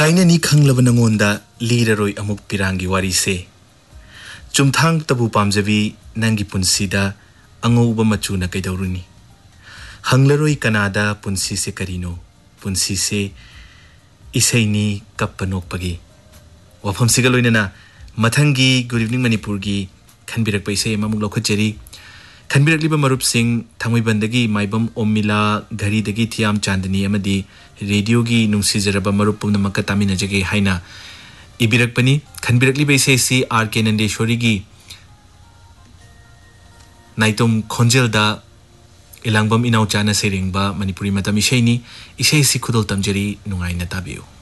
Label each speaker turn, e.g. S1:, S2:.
S1: कायननी खंगलब नंगोंदा लीररोय अमुक पिरांगी वारी से चुमथांग तबु पामजबी नंगी पुंसीदा अंगौबा मचुना कैदौरुनी हंगलरोय कनादा पुंसी से करीनो पुंसी से इसैनी कप्पनोकपगी वफम सिगलोइनना मथंगी गुड इवनिंग मणिपुर की खनबिरक पैसे ममुक लौखचरी खनबिरकलिबा मरुप सिंह थंगमैबंदगी माइबम ओमिला घरीदगी थियाम चांदनी अमदी रेडियो की नुंसीजरबा मरुप पुनमक तामिनजगे हाइना इबिरकपनी खनबिरकलिबा इसेसी आर के नंदेश्वरी की नाइतोम खोंजेलदा इलांगबम इनाउचाना सेरिंगबा मणिपुरी मतम इसेनी इसेसी खुदोल तमजरी नुंगाइना ताबियो।